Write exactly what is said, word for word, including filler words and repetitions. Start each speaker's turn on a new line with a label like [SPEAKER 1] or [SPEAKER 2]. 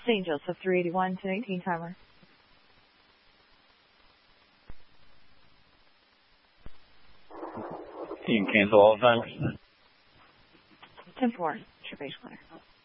[SPEAKER 1] Saint Joseph three eighty-one, ten eighteen timer.
[SPEAKER 2] You can cancel all the timers.
[SPEAKER 1] ten four, it's your base winner.